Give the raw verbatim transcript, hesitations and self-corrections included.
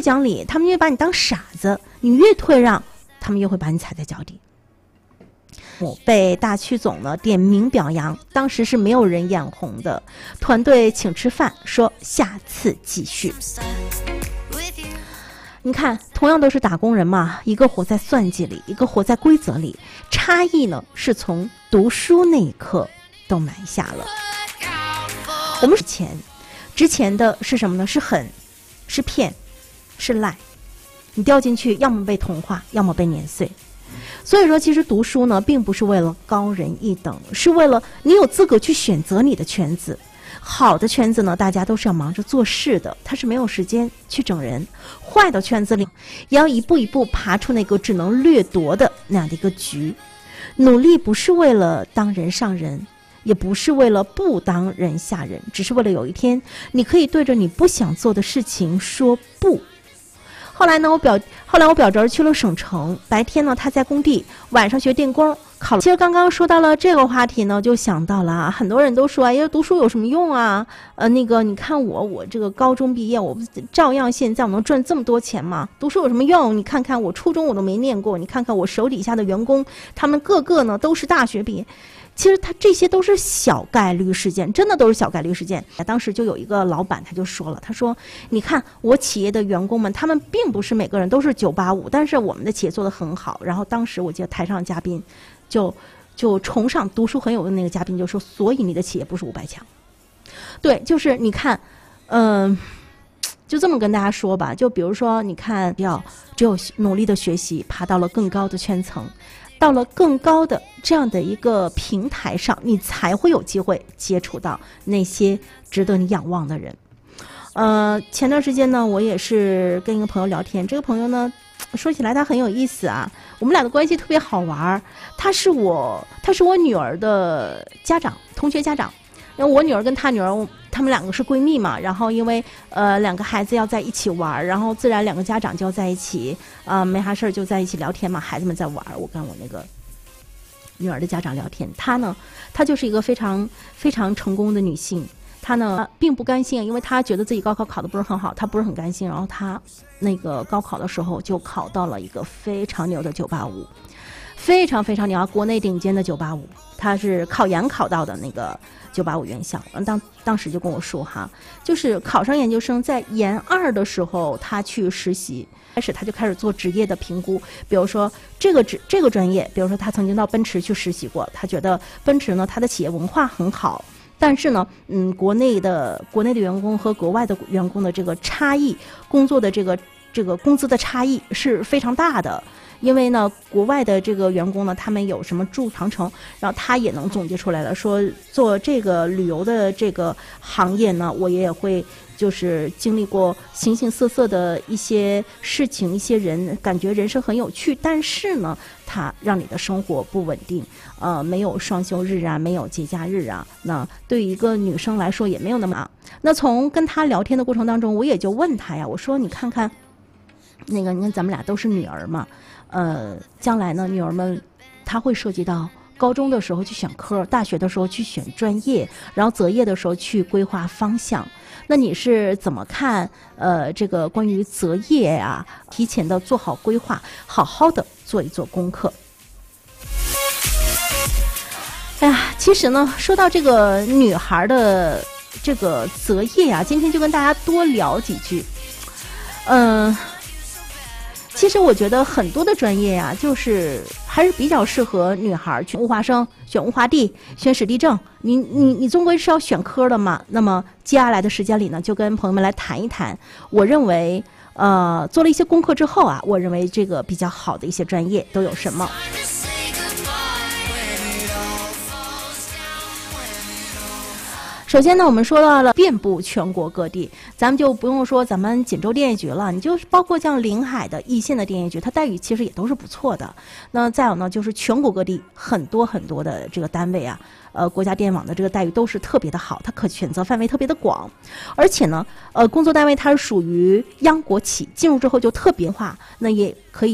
讲理，他们越把你当傻子，你越退让，他们越会把你踩在脚底。我被大区总呢点名表扬，当时是没有人眼红的，团队请吃饭，说下次继续。你看，同样都是打工人嘛，一个活在算计里，一个活在规则里，差异呢是从读书那一刻都埋下了。我们之前之前的是什么呢？是狠，是骗，是赖，你掉进去，要么被同化，要么被碾碎。所以说，其实读书呢，并不是为了高人一等，是为了你有资格去选择你的圈子。好的圈子呢，大家都是要忙着做事的，他是没有时间去整人。坏的圈子里，也要一步一步爬出那个只能掠夺的那样的一个局。努力不是为了当人上人，也不是为了不当人下人，只是为了有一天，你可以对着你不想做的事情说不。后来呢，我表后来我表侄去了省城，白天呢他在工地，晚上学电工考。其实刚刚说到了这个话题呢，就想到了啊，很多人都说，哎呀，读书有什么用啊？呃，那个你看我，我这个高中毕业，我照样现在我能赚这么多钱吗？读书有什么用？你看看我初中我都没念过，你看看我手底下的员工，他们个个呢都是大学毕业。其实他这些都是小概率事件，真的都是小概率事件。当时就有一个老板他就说了，他说你看我企业的员工们，他们并不是每个人都是九八五，但是我们的企业做得很好。然后当时我记得台上的嘉宾就就崇尚读书很有用的那个嘉宾就说，所以你的企业不是五百强。对，就是你看嗯、呃就这么跟大家说吧，就比如说你看要只有努力的学习，爬到了更高的圈层，到了更高的这样的一个平台上，你才会有机会接触到那些值得你仰望的人。呃，前段时间呢，我也是跟一个朋友聊天，这个朋友呢，说起来他很有意思啊，我们俩的关系特别好玩。他是我，他是我女儿的家长，同学家长。然后我女儿跟她女儿，她们两个是闺蜜嘛，然后因为呃两个孩子要在一起玩，然后自然两个家长就要在一起，啊、呃、没啥事儿就在一起聊天嘛，孩子们在玩，我跟我那个女儿的家长聊天，她呢，她就是一个非常非常成功的女性，她呢并不甘心，因为她觉得自己高考考得不是很好，她不是很甘心，然后她那个高考的时候就考到了一个非常牛的九八五。非常非常牛啊，国内顶尖的九八五，他是考研考到的那个九八五院校。当当时就跟我说哈，就是考上研究生，在研二的时候他去实习，开始他就开始做职业的评估，比如说这个职这个专业，比如说他曾经到奔驰去实习过，他觉得奔驰呢，他的企业文化很好。但是呢，嗯，国内的国内的员工和国外的员工的这个差异，工作的这个这个工资的差异是非常大的。因为呢，国外的这个员工呢，他们有什么住长城，然后他也能总结出来了，说做这个旅游的这个行业呢，我也会就是经历过形形色色的一些事情，一些人，感觉人生很有趣，但是呢，它让你的生活不稳定，呃，没有双休日啊，没有节假日啊，那对于一个女生来说也没有那么啊。那从跟他聊天的过程当中，我也就问他呀，我说你看看，那个你看咱们俩都是女儿嘛。呃，将来呢，女儿们她会涉及到高中的时候去选科，大学的时候去选专业，然后择业的时候去规划方向。那你是怎么看？呃，这个关于择业啊，提前的做好规划，好好的做一做功课。哎呀，其实呢，说到这个女孩的这个择业啊，今天就跟大家多聊几句。嗯、呃。其实我觉得很多的专业啊，就是还是比较适合女孩选物化生、选物化地、选史地政。你你你终归是要选科的嘛。那么接下来的时间里呢，就跟朋友们来谈一谈。我认为，呃，做了一些功课之后啊，我认为这个比较好的一些专业都有什么。首先呢，我们说到了遍布全国各地，咱们就不用说咱们锦州电业局了，你就包括像临海的一线的电业局，它待遇其实也都是不错的。那再有呢，就是全国各地很多很多的这个单位啊，呃，国家电网的这个待遇都是特别的好，它可选择范围特别的广，而且呢，呃，工作单位它是属于央国企，进入之后就特别化，那也可以。